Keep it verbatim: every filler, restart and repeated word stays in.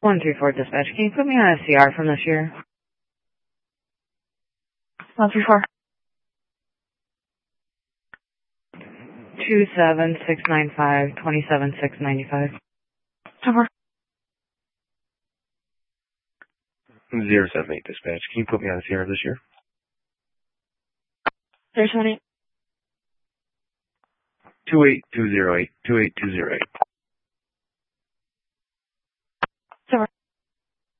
one three four dispatch. Can you put me on a C R from this year? one three four. two seven six nine five two seven six nine five. Over. zero seven eight dispatch. Can you put me on a C R this year? zero seven eight. two eight two zero eight. two eight two zero eight.